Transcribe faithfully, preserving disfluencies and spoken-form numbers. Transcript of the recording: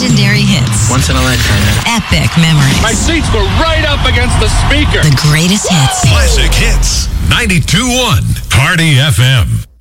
Legendary hits. Once in a lifetime. Epic memories. My seats were right up against the speaker. The greatest hits. Classic Hits. ninety-two point one Party F M.